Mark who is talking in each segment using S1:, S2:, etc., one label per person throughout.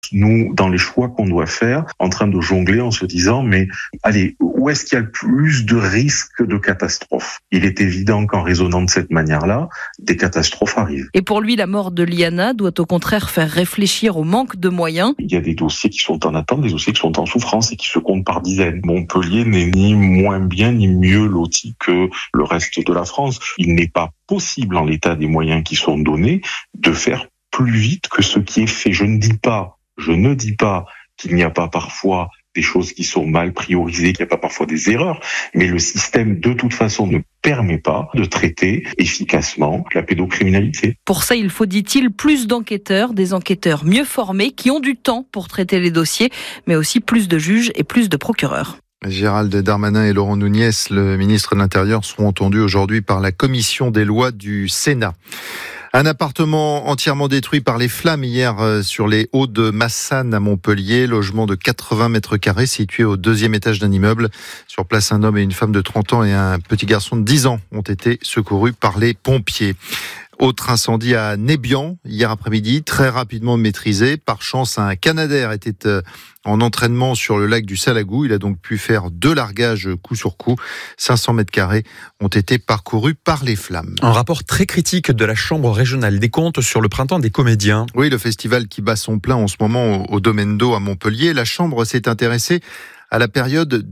S1: Nous, dans les choix qu'on doit faire, en train de jongler en se disant, mais allez, où est-ce qu'il y a le plus de risques de catastrophe ? Il est évident qu'en raisonnant de cette manière-là, des catastrophes arrivent.
S2: Et pour lui, la mort de Liana doit au contraire faire réfléchir au manque de moyens.
S1: Il y a des dossiers qui sont en attente, des dossiers qui sont en souffrance et qui se comptent par dizaines. Montpellier n'est ni moins bien ni mieux loti que le reste de la France. Il n'est pas possible, en l'état des moyens qui sont donnés, de faire plus vite que ce qui est fait. Je ne dis pas qu'il n'y a pas parfois des choses qui sont mal priorisées, qu'il n'y a pas parfois des erreurs, mais le système, de toute façon, ne permet pas de traiter efficacement la pédocriminalité.
S2: Pour ça, il faut, dit-il, plus d'enquêteurs, des enquêteurs mieux formés, qui ont du temps pour traiter les dossiers, mais aussi plus de juges et plus de procureurs.
S3: Gérald Darmanin et Laurent Nunez, le ministre de l'Intérieur, seront entendus aujourd'hui par la commission des lois du Sénat. Un appartement entièrement détruit par les flammes hier sur les hauts de Massanes à Montpellier. Logement de 80 mètres carrés situé au 2e étage d'un immeuble. Sur place, un homme et une femme de 30 ans et un petit garçon de 10 ans ont été secourus par les pompiers. Autre incendie à Nébian, hier après-midi, très rapidement maîtrisé. Par chance, un Canadair était en entraînement sur le lac du Salagou. Il a donc pu faire 2 largages coup sur coup. 500 mètres carrés ont été parcourus par les flammes.
S4: Un rapport très critique de la Chambre régionale des comptes sur le printemps des comédiens.
S3: Oui, le festival qui bat son plein en ce moment au Domaine d'Eau à Montpellier. La Chambre s'est intéressée à la période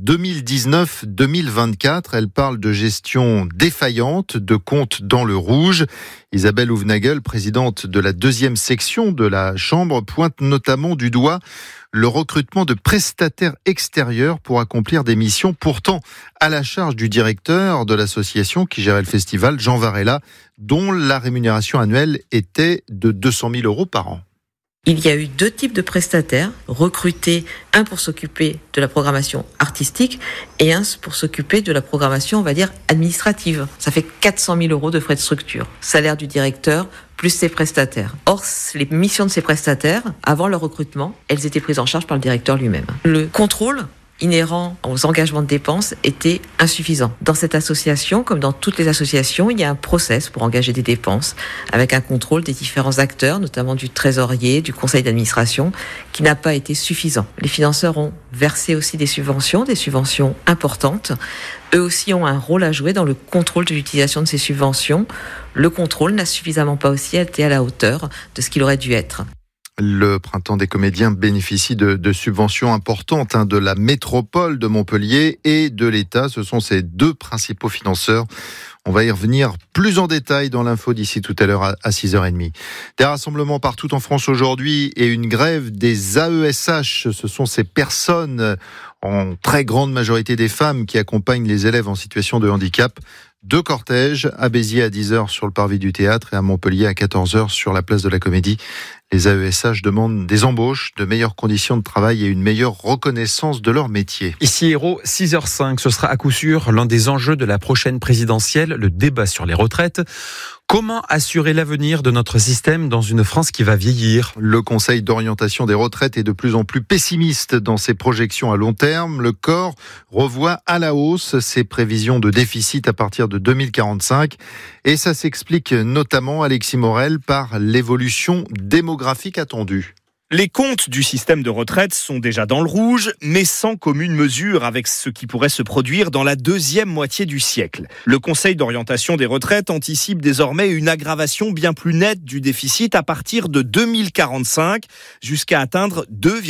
S3: 2019-2024. Elle parle de gestion défaillante, de comptes dans le rouge. Isabelle Houfnagel, présidente de la 2e section de la Chambre, pointe notamment du doigt le recrutement de prestataires extérieurs pour accomplir des missions pourtant à la charge du directeur de l'association qui gérait le festival, Jean Varela, dont la rémunération annuelle était de 200 000 € par an.
S5: Il y a eu 2 types de prestataires recrutés, un pour s'occuper de la programmation artistique et un pour s'occuper de la programmation, on va dire, administrative. Ça fait 400 000 € de frais de structure. Salaire du directeur plus ses prestataires. Or, les missions de ces prestataires, avant leur recrutement, elles étaient prises en charge par le directeur lui-même. Le contrôle inhérent aux engagements de dépenses était insuffisant. Dans cette association, comme dans toutes les associations, il y a un process pour engager des dépenses, avec un contrôle des différents acteurs, notamment du trésorier, du conseil d'administration, qui n'a pas été suffisant. Les financeurs ont versé aussi des subventions importantes. Eux aussi ont un rôle à jouer dans le contrôle de l'utilisation de ces subventions. Le contrôle n'a suffisamment pas aussi été à la hauteur de ce qu'il aurait dû être.
S3: Le printemps des comédiens bénéficie de subventions importantes de la métropole de Montpellier et de l'État. Ce sont ces 2 principaux financeurs. On va y revenir plus en détail dans l'info d'ici tout à l'heure à 6h30. Des rassemblements partout en France aujourd'hui et une grève des AESH. Ce sont ces personnes, en très grande majorité des femmes, qui accompagnent les élèves en situation de handicap. 2 cortèges, à Béziers à 10h sur le parvis du théâtre et à Montpellier à 14h sur la place de la Comédie. Les AESH demandent des embauches, de meilleures conditions de travail et une meilleure reconnaissance de leur métier.
S4: Ici Hérault, 6h05, ce sera à coup sûr l'un des enjeux de la prochaine présidentielle, le débat sur les retraites. Comment assurer l'avenir de notre système dans une France qui va vieillir ?
S3: Le Conseil d'orientation des retraites est de plus en plus pessimiste dans ses projections à long terme. Le corps revoit à la hausse ses prévisions de déficit à partir de 2045. Et ça s'explique notamment, Alexis Morel, par l'évolution démographique attendue.
S6: Les comptes du système de retraite sont déjà dans le rouge, mais sans commune mesure avec ce qui pourrait se produire dans la 2e moitié du siècle. Le Conseil d'orientation des retraites anticipe désormais une aggravation bien plus nette du déficit à partir de 2045, jusqu'à atteindre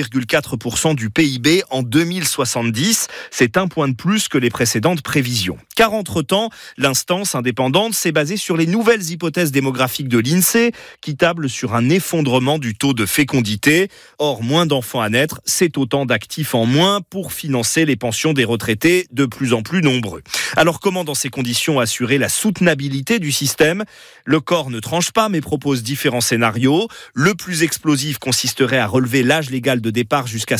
S6: 2,4% du PIB en 2070. C'est un point de plus que les précédentes prévisions. Car entre-temps, l'instance indépendante s'est basée sur les nouvelles hypothèses démographiques de l'INSEE, qui tablent sur un effondrement du taux de fécondité. Or, moins d'enfants à naître, c'est autant d'actifs en moins pour financer les pensions des retraités de plus en plus nombreux. Alors, comment dans ces conditions assurer la soutenabilité du système ? Le corps ne tranche pas, mais propose différents scénarios. Le plus explosif consisterait à relever l'âge légal de départ jusqu'à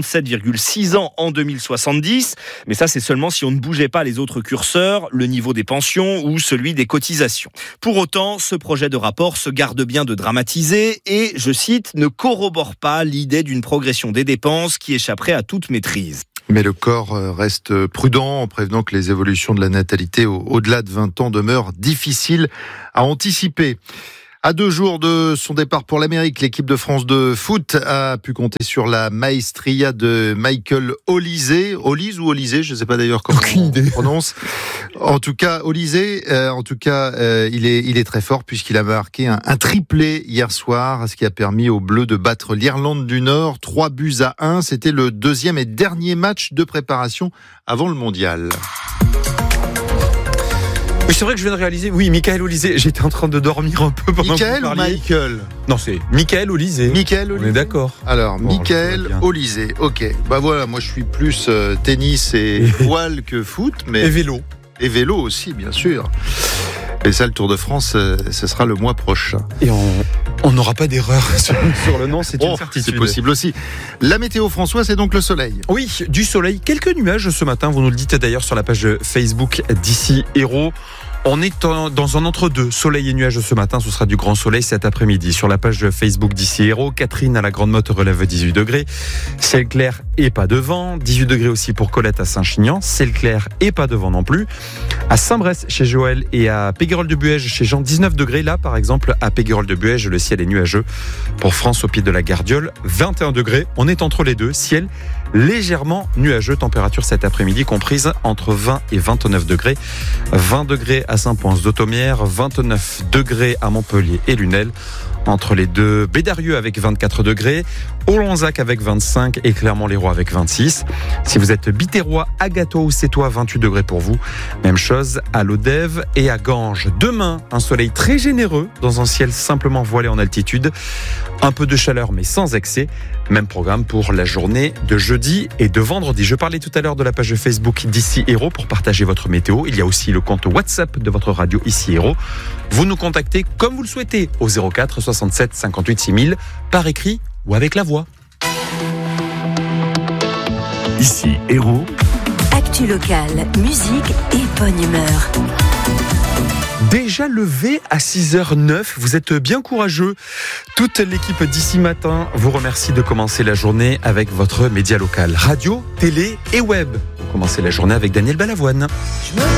S6: 67,6 ans en 2070. Mais ça, c'est seulement si on ne bougeait pas les autres curseurs, le niveau des pensions ou celui des cotisations. Pour autant, ce projet de rapport se garde bien de dramatiser et, je cite, ne corrobore pas l'idée d'une progression des dépenses qui échapperait à toute maîtrise.
S3: Mais le corps reste prudent en prévenant que les évolutions de la natalité au-delà de 20 ans demeurent difficiles à anticiper. À 2 jours de son départ pour l'Amérique, l'équipe de France de foot a pu compter sur la maestria de Michael Olise. Olise ou Olise, je ne sais pas d'ailleurs comment on prononce. En tout cas, Olise, il est très fort puisqu'il a marqué un triplé hier soir, ce qui a permis aux Bleus de battre l'Irlande du Nord 3-1. C'était le deuxième et dernier match de préparation avant le mondial.
S4: C'est vrai que je viens de réaliser, oui, Michael Olise, j'étais en train de dormir un peu pendant
S3: Michael
S4: que vous
S3: ou
S4: parliez.
S3: Michael ?
S4: Non, c'est Michael Olise.
S3: Michael Olise.
S4: On est d'accord.
S3: Alors,
S4: Bon,
S3: Michael Olise, ok. Bah voilà, moi je suis plus tennis et voile que foot, mais...
S4: Et vélo.
S3: Et vélo aussi, bien sûr. Et ça, le Tour de France, ce sera le mois prochain.
S4: Et on n'aura pas d'erreur sur le nom, c'est une certitude.
S3: C'est possible aussi. La météo, François, c'est donc le soleil.
S4: Oui, du soleil. Quelques nuages ce matin, vous nous le dites d'ailleurs sur la page Facebook d'ici Hérault. On est dans un entre-deux, soleil et nuages ce matin, ce sera du grand soleil cet après-midi. Sur la page Facebook d'ici Hérault, Catherine à la Grande Motte relève 18 degrés, ciel clair et pas de vent, 18 degrés aussi pour Colette à Saint-Chinian, ciel clair et pas de vent non plus. À Saint-Brest chez Joël et à Péguerolles-de-Buège chez Jean, 19 degrés. Là par exemple à Péguerolles-de-Buège, le ciel est nuageux. Pour France au pied de la Gardiole, 21 degrés, on est entre les deux, ciel légèrement nuageux, température cet après-midi comprise entre 20 et 29 degrés, 20 degrés à Saint-Pons-d'Automière, 29 degrés à Montpellier et Lunel. Entre les deux, Bédarieux avec 24 degrés, Olonzac avec 25 et Clermont-Léroy avec 26. Si vous êtes Biterrois, Agatois ou Sétois, 28 degrés pour vous. Même chose à Lodève et à Ganges. Demain, un soleil très généreux dans un ciel simplement voilé en altitude. Un peu de chaleur mais sans excès. Même programme pour la journée de jeudi et de vendredi. Je parlais tout à l'heure de la page Facebook d'ici Hérault pour partager votre météo. Il y a aussi le compte WhatsApp de votre radio ici Hérault. Vous nous contactez comme vous le souhaitez au 04 67 58 6000 par écrit ou avec la voix.
S7: Ici Hérault.
S8: Actu locale, musique et bonne humeur.
S4: Déjà levé à 6h09, vous êtes bien courageux. Toute l'équipe d'ici matin vous remercie de commencer la journée avec votre média local, radio, télé et web. Vous commencez la journée avec Daniel Balavoine.